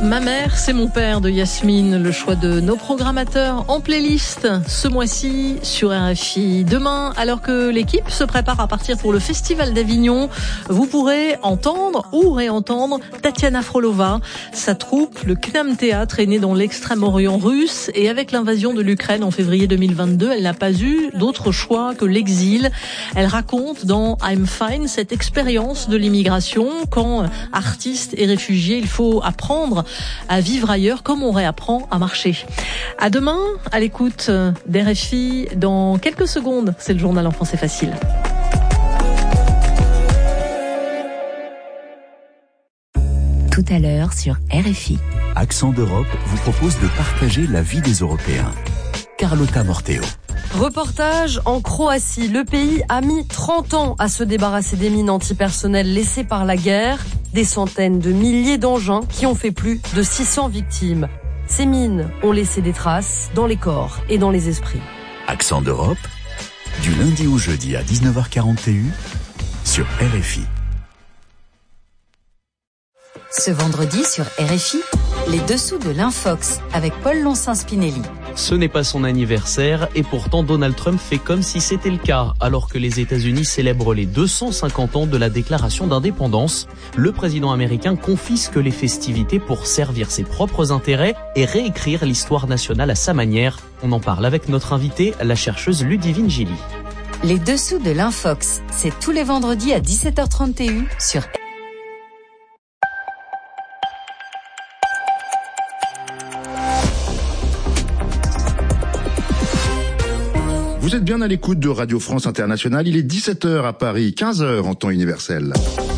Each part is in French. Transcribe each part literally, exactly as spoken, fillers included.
Ma mère, c'est mon père de Yasmine, le choix de nos programmateurs en playlist ce mois-ci sur R F I. Demain, alors que l'équipe se prépare à partir pour le Festival d'Avignon, vous pourrez entendre ou réentendre Tatiana Frolova. Sa troupe, le Knam Théâtre, est née dans l'extrême-orient russe et avec l'invasion de l'Ukraine en février deux mille vingt-deux, elle n'a pas eu d'autre choix que l'exil. Elle raconte dans I'm Fine cette expérience de l'immigration. Quand artiste et réfugié, il faut apprendre à vivre ailleurs comme on réapprend à marcher. À demain, à l'écoute d'R F I. Dans quelques secondes, c'est le journal En français facile. Tout à l'heure sur R F I. Accent d'Europe vous propose de partager la vie des Européens. Carlotta Morteo. Reportage en Croatie. Le pays a mis trente ans à se débarrasser des mines antipersonnelles laissées par la guerre. Des centaines de milliers d'engins qui ont fait plus de six cents victimes. Ces mines ont laissé des traces dans les corps et dans les esprits. Accent d'Europe, du lundi au jeudi à dix-neuf heures quarante et un sur R F I. Ce vendredi sur R F I, les dessous de l'Infox avec Paul Loncin-Spinelli. Ce n'est pas son anniversaire et pourtant Donald Trump fait comme si c'était le cas. Alors que les États-Unis célèbrent les deux cent cinquante ans de la déclaration d'indépendance, le président américain confisque les festivités pour servir ses propres intérêts et réécrire l'histoire nationale à sa manière. On en parle avec notre invitée, la chercheuse Ludivine Gilly. Les dessous de l'Infox, c'est tous les vendredis à dix-sept heures trente et un sur R F I. Vous êtes bien à l'écoute de Radio France Internationale. Il est dix-sept heures à Paris, quinze heures en temps universel.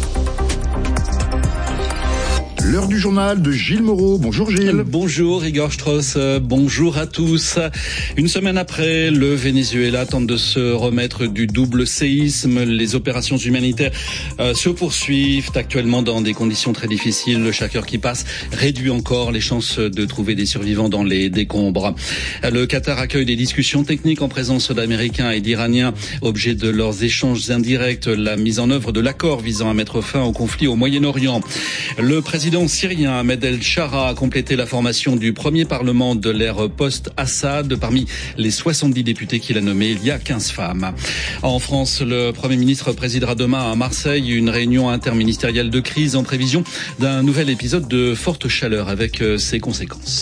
L'heure du journal de Gilles Moreau. Bonjour Gilles. Bonjour Igor Strauss, bonjour à tous. Une semaine après, le Venezuela tente de se remettre du double séisme. Les opérations humanitaires euh, se poursuivent actuellement dans des conditions très difficiles. Chaque heure qui passe réduit encore les chances de trouver des survivants dans les décombres. Le Qatar accueille des discussions techniques en présence d'Américains et d'Iraniens. Objet de leurs échanges indirects, la mise en œuvre de l'accord visant à mettre fin au conflit au Moyen-Orient. Le président syrien Ahmed El-Shara a complété la formation du premier parlement de l'ère post-Assad. Parmi les soixante-dix députés qu'il a nommés, il y a quinze femmes. En France, le Premier ministre présidera demain à Marseille une réunion interministérielle de crise en prévision d'un nouvel épisode de forte chaleur avec ses conséquences.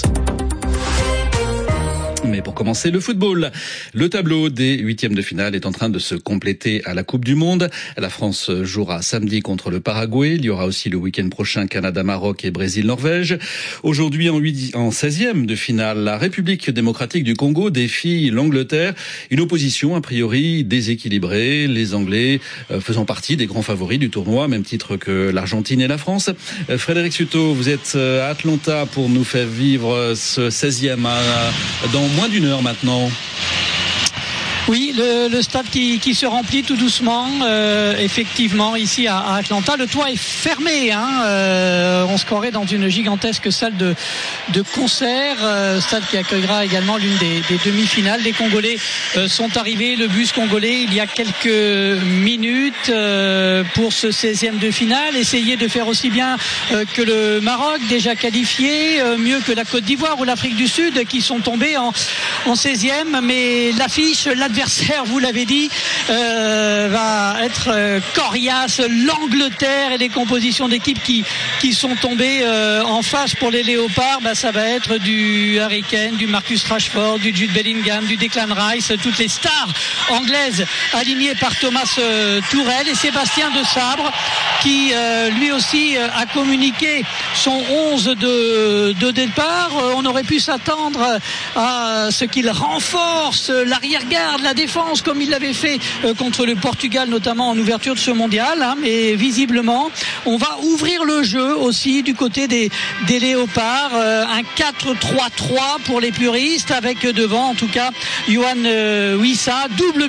Mais pour commencer, le football. Le tableau des huitièmes de finale est en train de se compléter à la Coupe du Monde. La France jouera samedi contre le Paraguay. Il y aura aussi le week-end prochain Canada-Maroc et Brésil-Norvège. Aujourd'hui, en, huit, en seizième de finale, la République démocratique du Congo défie l'Angleterre. Une opposition a priori déséquilibrée. Les Anglais euh, faisant partie des grands favoris du tournoi, même titre que l'Argentine et la France. Euh, Frédéric Suto, vous êtes à Atlanta pour nous faire vivre ce seizième à, dans moins d'une heure maintenant. Oui, le, le stade qui, qui se remplit tout doucement, euh, effectivement, ici à, à Atlanta. Le toit est fermé, hein, euh, on se croirait dans une gigantesque salle de, de concert, euh, stade qui accueillera également l'une des, des demi-finales. Les Congolais euh, sont arrivés, le bus congolais, il y a quelques minutes euh, pour ce seizième de finale. Essayer de faire aussi bien euh, que le Maroc, déjà qualifié, euh, mieux que la Côte d'Ivoire ou l'Afrique du Sud, qui sont tombés en, en seizième. Mais l'affiche, l'adversaire, vous l'avez dit, euh, va être euh, coriace. L'Angleterre et les compositions d'équipes qui, qui sont tombées euh, en face pour les Léopards, bah, ça va être du Harry Kane, du Marcus Rashford, du Jude Bellingham, du Declan Rice, toutes les stars anglaises alignées par Thomas euh, Tourelle et Sébastien de Sabre qui euh, lui aussi euh, a communiqué son onze de, de départ. Euh, on aurait pu s'attendre à ce qu'il renforce l'arrière-garde, la défense, comme il l'avait fait euh, contre le Portugal, notamment en ouverture de ce mondial, hein, mais visiblement on va ouvrir le jeu aussi du côté des, des Léopards, euh, un quatre trois trois pour les puristes, avec devant en tout cas Yohan euh, Wissa, double